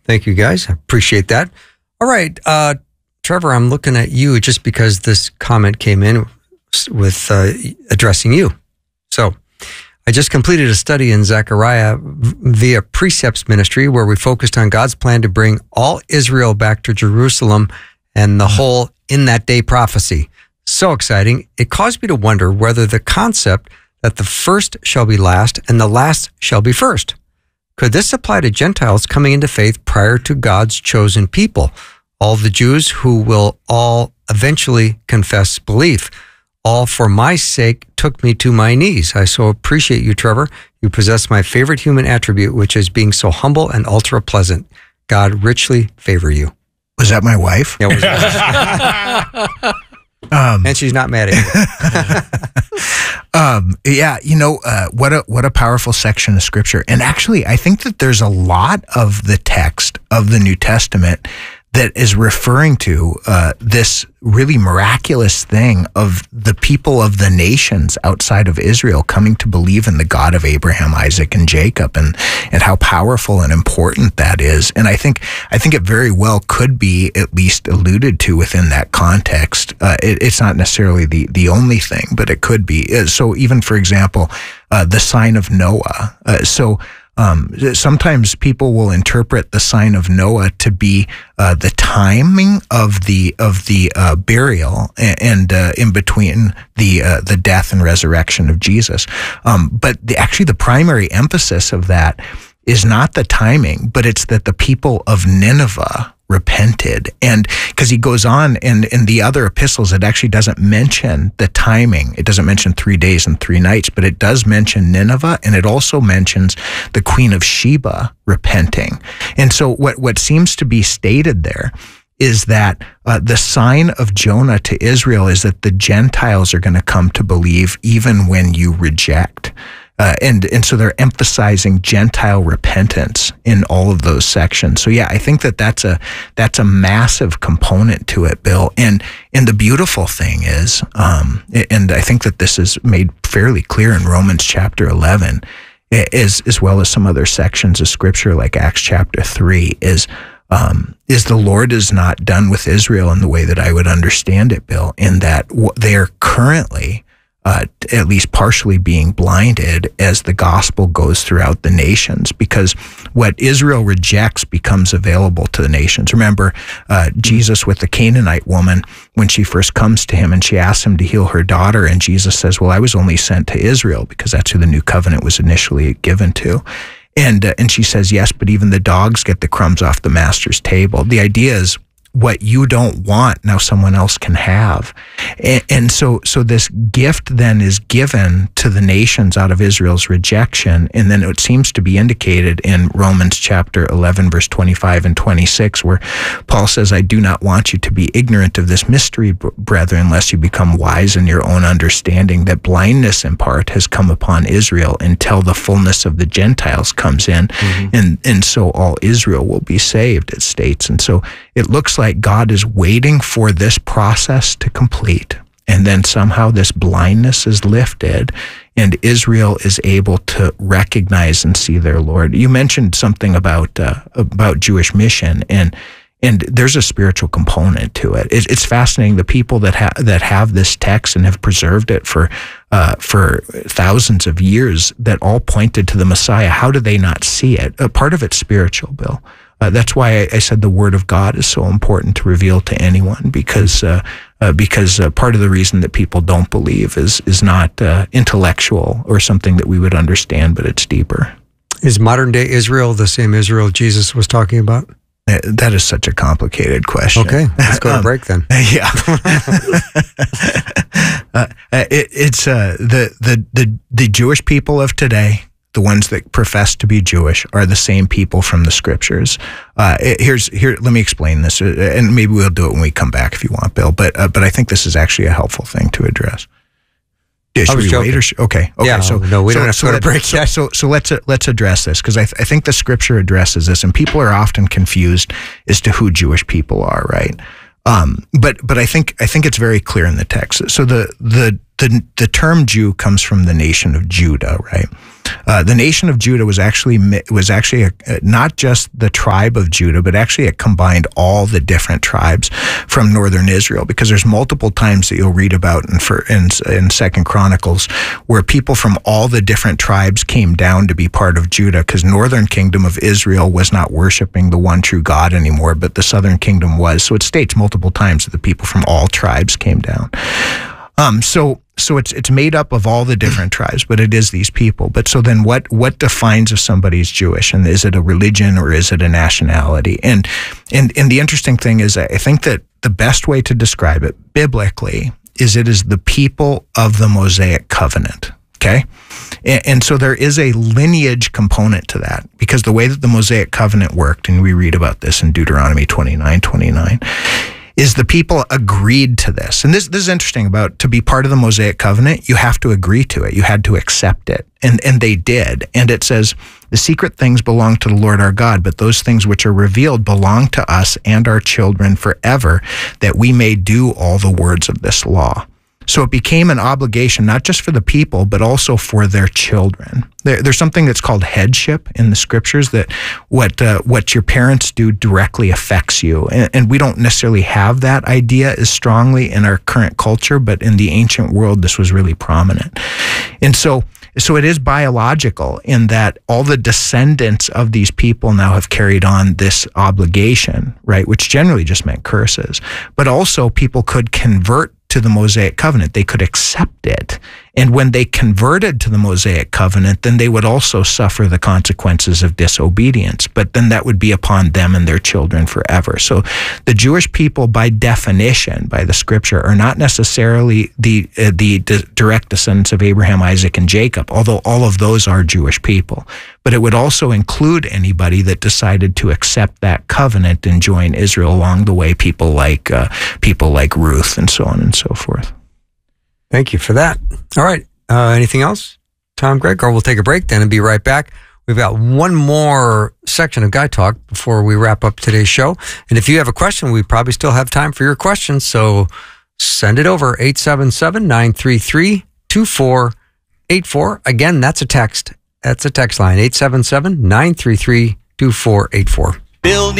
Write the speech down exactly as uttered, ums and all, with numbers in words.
Thank you, guys. I appreciate that. All right. Uh, Trevor, I'm looking at you just because this comment came in with uh, addressing you. So I just completed a study in Zechariah via Precepts Ministry where we focused on God's plan to bring all Israel back to Jerusalem and the whole in that day prophecy. So exciting. It caused me to wonder whether the concept that the first shall be last and the last shall be first. Could this apply to Gentiles coming into faith prior to God's chosen people? All the Jews who will all eventually confess belief. All for my sake took me to my knees. I so appreciate you, Trevor. You possess my favorite human attribute, which is being so humble and ultra pleasant. God richly favor you. Was that my wife? Yeah, it was um, and she's not mad at you. um, yeah, you know, uh, what a what a powerful section of Scripture. And actually, I think that there's a lot of the text of the New Testament that is referring to uh, this really miraculous thing of the people of the nations outside of Israel coming to believe in the God of Abraham, Isaac, and Jacob, and and how powerful and important that is. And I think I think it very well could be at least alluded to within that context. Uh, it, it's not necessarily the the only thing, but it could be. So even, for example, uh, the sign of Noah. Uh, so. Um, sometimes people will interpret the sign of Noah to be uh, the timing of the of the uh, burial and, and uh, in between the uh, the death and resurrection of Jesus. Um, but the, actually, the primary emphasis of that is not the timing, but it's that the people of Nineveh repented. And because he goes on and in the other epistles, it actually doesn't mention the timing. It doesn't mention three days and three nights, but it does mention Nineveh, and it also mentions the Queen of Sheba repenting. And so what, what seems to be stated there is that uh, the sign of Jonah to Israel is that the Gentiles are going to come to believe even when you reject. Uh, and and so they're emphasizing Gentile repentance in all of those sections. So yeah, I think that that's a that's a massive component to it, Bill. And and the beautiful thing is, um, and I think that this is made fairly clear in Romans chapter eleven, as as well as some other sections of Scripture like Acts chapter three, is um, is the Lord is not done with Israel in the way that I would understand it, Bill. In that they are currently Uh, at least partially being blinded as the gospel goes throughout the nations, because what Israel rejects becomes available to the nations. Remember, uh, Jesus with the Canaanite woman, when she first comes to him and she asks him to heal her daughter, and Jesus says, well, I was only sent to Israel, because that's who the new covenant was initially given to. And, uh, and she says, yes, but even the dogs get the crumbs off the master's table. The idea is, what you don't want, now someone else can have. And, and so so this gift then is given to the nations out of Israel's rejection, and then it seems to be indicated in Romans chapter eleven, verse twenty-five and twenty-six, where Paul says, I do not want you to be ignorant of this mystery, brethren, unless you become wise in your own understanding, that blindness in part has come upon Israel until the fullness of the Gentiles comes in, mm-hmm. and, and so all Israel will be saved, it states. And so it looks like God is waiting for this process to complete, and then somehow this blindness is lifted, and Israel is able to recognize and see their Lord. You mentioned something about uh, about Jewish mission, and and there's a spiritual component to it. it it's fascinating. The people that have that have this text and have preserved it for uh, for thousands of years, that all pointed to the Messiah. How do they not see it? A part of it's spiritual, Bill. Uh, that's why I, I said the Word of God is so important to reveal to anyone, because uh, uh, because uh, part of the reason that people don't believe is is not uh, intellectual or something that we would understand, but it's deeper. Is modern day Israel the same Israel Jesus was talking about? Uh, that is such a complicated question. Okay, let's go to um, break then. Yeah, uh, it, it's uh, the the the the Jewish people of today. The ones that profess to be Jewish are the same people from the Scriptures. Uh, here's here. Let me explain this, and maybe we'll do it when we come back if you want, Bill. But uh, but I think this is actually a helpful thing to address. Yeah, should we joking. wait? Or sh- okay. Okay. Yeah, so no, we so, don't have so to go to break so, yet. So so let's uh, let's address this, because I th- I think the Scripture addresses this, and people are often confused as to who Jewish people are, right? Um, but but I think I think it's very clear in the text. So the the the the term Jew comes from the nation of Judah, right? Uh, the nation of Judah was actually was actually a, not just the tribe of Judah, but actually it combined all the different tribes from northern Israel. Because there's multiple times that you'll read about in for, in, in Second Chronicles where people from all the different tribes came down to be part of Judah. Because northern kingdom of Israel was not worshiping the one true God anymore, but the southern kingdom was. So it states multiple times that the people from all tribes came down. Um, so. So it's it's made up of all the different tribes, but it is these people. But so then what what defines if somebody's Jewish? And is it a religion or is it a nationality? And and and the interesting thing is, I think that the best way to describe it biblically is it is the people of the Mosaic covenant. Okay? And, and so there is a lineage component to that, because the way that the Mosaic covenant worked, and we read about this in Deuteronomy twenty-nine twenty-nine, is the people agreed to this. And this, this is interesting about, to be part of the Mosaic covenant, you have to agree to it. You had to accept it. And, and they did. And it says, the secret things belong to the Lord our God, but those things which are revealed belong to us and our children forever, that we may do all the words of this law. So it became an obligation, not just for the people, but also for their children. There, there's something that's called headship in the scriptures, that what uh, what your parents do directly affects you. And, and we don't necessarily have that idea as strongly in our current culture, but in the ancient world, this was really prominent. And so So it is biological in that all the descendants of these people now have carried on this obligation, right? Which generally just meant curses. But also people could convert to the Mosaic covenant. They could accept it. And when they converted to the Mosaic covenant, then they would also suffer the consequences of disobedience. But then that would be upon them and their children forever. So the Jewish people, by definition, by the scripture, are not necessarily the uh, the d- direct descendants of Abraham, Isaac, and Jacob, although all of those are Jewish people. But it would also include anybody that decided to accept that covenant and join Israel along the way, people like uh, people like Ruth and so on and so forth. Thank you for that. All right. Uh, anything else, Tom, Greg? Or we'll take a break then and be right back. We've got one more section of Guy Talk before we wrap up today's show. And if you have a question, we probably still have time for your questions. So send it over, eight seven seven, nine three three, two four eight four. Again, that's a text. That's a text line, eight seven seven, nine three three, two four eight four. Building